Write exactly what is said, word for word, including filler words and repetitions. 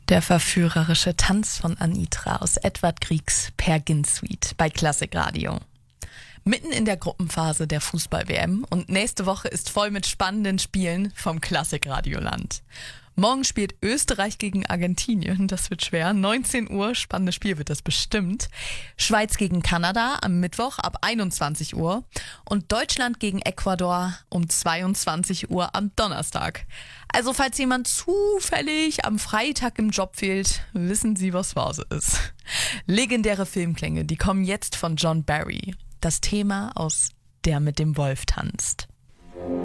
Der verführerische Tanz von Anitra aus Edvard Griegs Per Gynt Suite bei Klassik Radio. Mitten in der Gruppenphase der Fußball-W M und nächste Woche ist voll mit spannenden Spielen vom Klassik-Radioland. Morgen spielt Österreich gegen Argentinien, das wird schwer. neunzehn Uhr, spannendes Spiel wird das bestimmt. Schweiz gegen Kanada am Mittwoch ab einundzwanzig Uhr und Deutschland gegen Ecuador um zweiundzwanzig Uhr am Donnerstag. Also falls jemand zufällig am Freitag im Job fehlt, wissen Sie, was Phase ist. Legendäre Filmklänge, die kommen jetzt von John Barry. Das Thema aus Der mit dem Wolf tanzt.